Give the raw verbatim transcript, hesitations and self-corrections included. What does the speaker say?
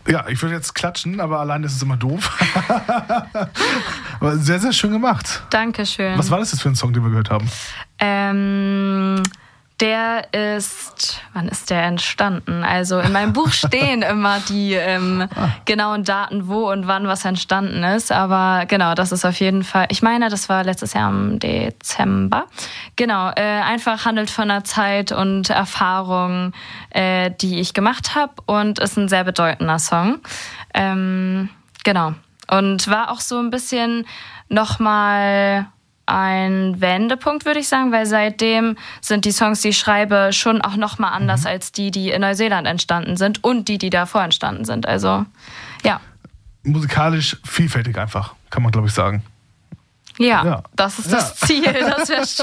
Ja, ich würde jetzt klatschen, aber allein ist es immer doof. Aber sehr, sehr schön gemacht. Dankeschön. Was war das jetzt für ein Song, den wir gehört haben? Ähm, der ist, wann ist der entstanden? Also in meinem Buch stehen immer die ähm, ah. genauen Daten, wo und wann was entstanden ist. Aber genau, das ist auf jeden Fall, ich meine, das war letztes Jahr im Dezember. Genau, äh, einfach handelt von einer Zeit und Erfahrung, äh, die ich gemacht habe und ist ein sehr bedeutender Song. Ähm, genau. Und war auch so ein bisschen nochmal ein Wendepunkt, würde ich sagen, weil seitdem sind die Songs, die ich schreibe, schon auch nochmal anders mhm. als die, die in Neuseeland entstanden sind und die, die davor entstanden sind. Also, ja. Musikalisch vielfältig einfach, kann man, glaube ich, sagen. Ja, ja, das ist das ja. Ziel, das wäre